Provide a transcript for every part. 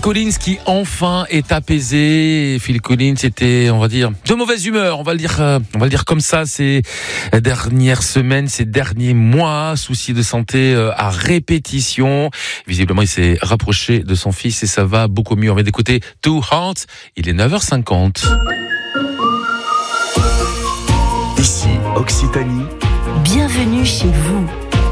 Collins qui enfin est apaisé. Phil Collins était, on va dire, de mauvaise humeur. On va le dire comme ça. Ces dernières semaines, ces derniers mois, soucis de santé à répétition. Visiblement, il s'est rapproché de son fils et ça va beaucoup mieux. On va d'écouter Two Hearts. Il est 9h50. Ici, Occitanie. Bienvenue chez vous.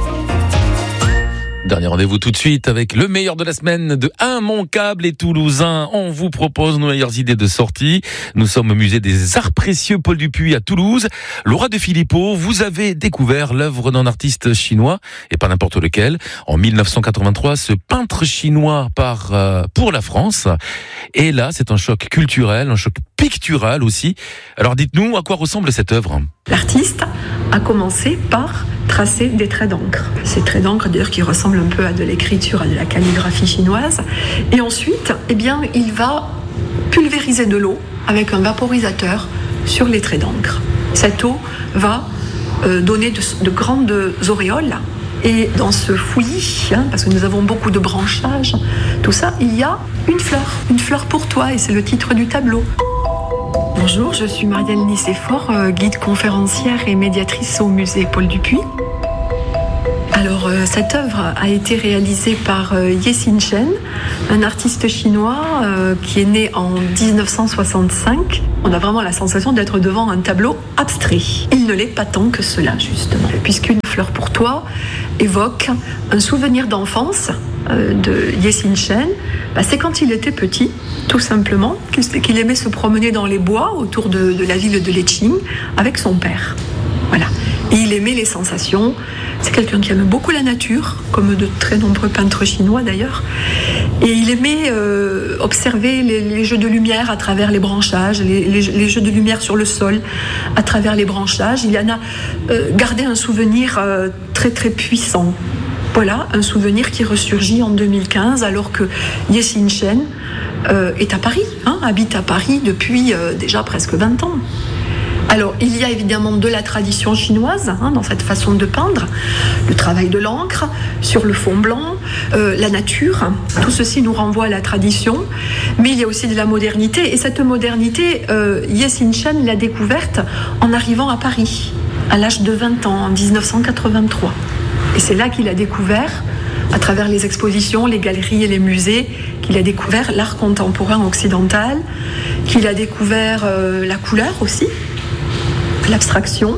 Dernier rendez-vous tout de suite avec le meilleur de la semaine de Immanquables et Toulousains. On vous propose nos meilleures idées de sortie. Nous sommes au musée des Arts Précieux Paul Dupuy à Toulouse. Laura de Philippot, vous avez découvert l'œuvre d'un artiste chinois, et pas n'importe lequel. En 1983, ce peintre chinois part pour la France. Et là, c'est un choc culturel, un choc pictural aussi. Alors dites-nous, à quoi ressemble cette œuvre ? L'artiste a commencé par tracer des traits d'encre. Ces traits d'encre d'ailleurs qui ressemblent un peu à de l'écriture, à de la calligraphie chinoise. Et ensuite, il va pulvériser de l'eau avec un vaporisateur sur les traits d'encre. Cette eau va donner de grandes auréoles. Et dans ce fouillis, parce que nous avons beaucoup de branchages, tout ça, il y a une fleur pour toi, et c'est le titre du tableau. Bonjour, je suis Marielle Nicéphore, guide conférencière et médiatrice au musée Paul Dupuy. Alors, cette œuvre a été réalisée par Ye Xinchen, un artiste chinois qui est né en 1965. On a vraiment la sensation d'être devant un tableau abstrait. Il ne l'est pas tant que cela, justement, puisqu'une fleur pour toi évoque un souvenir d'enfance de Ye Xinchen. C'est quand il était petit, tout simplement, qu'il aimait se promener dans les bois autour de la ville de Leqing avec son père. Voilà. Et il aimait les sensations. C'est quelqu'un qui aime beaucoup la nature, comme de très nombreux peintres chinois d'ailleurs. Et il aimait observer les jeux de lumière à travers les branchages, les jeux de lumière sur le sol à travers les branchages. Il en a gardé un souvenir très très puissant. Voilà, un souvenir qui ressurgit en 2015 alors que Ye Xinchen est à Paris, habite à Paris depuis déjà presque 20 ans. Alors, il y a évidemment de la tradition chinoise dans cette façon de peindre, le travail de l'encre sur le fond blanc, la nature, tout ceci nous renvoie à la tradition, mais il y a aussi de la modernité, et cette modernité, Ye Xinchen l'a découverte en arrivant à Paris, à l'âge de 20 ans, en 1983. Et c'est là qu'il a découvert, à travers les expositions, les galeries et les musées, qu'il a découvert l'art contemporain occidental, qu'il a découvert la couleur aussi, l'abstraction.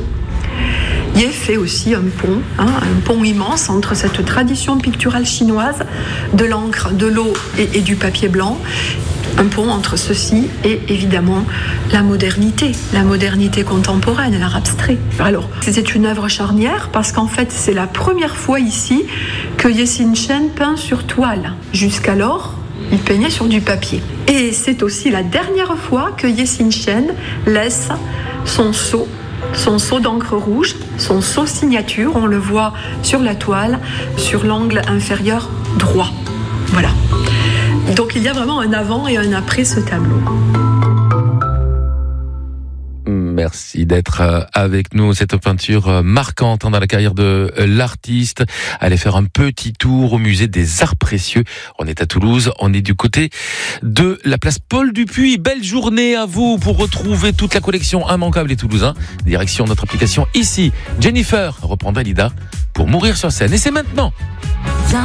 Ye fait aussi un pont immense entre cette tradition picturale chinoise, de l'encre, de l'eau et du papier blanc, un pont entre ceci et évidemment la modernité contemporaine, l'art abstrait. Alors, c'est une œuvre charnière parce qu'en fait, c'est la première fois ici que Ye Xinchen peint sur toile. Jusqu'alors, il peignait sur du papier. Et c'est aussi la dernière fois que Ye Xinchen laisse son sceau d'encre rouge, son sceau signature, on le voit sur la toile, sur l'angle inférieur droit. Voilà. Donc il y a vraiment un avant et un après ce tableau. Merci d'être avec nous. Cette peinture marquante dans la carrière de l'artiste. Allez faire un petit tour au musée des Arts Précieux. On est à Toulouse, on est du côté de la place Paul Dupuy. Belle journée à vous pour retrouver toute la collection Immanquables et Toulousains. Direction notre application ici. Jennifer reprend Dalida pour Mourir sur scène. Et c'est maintenant.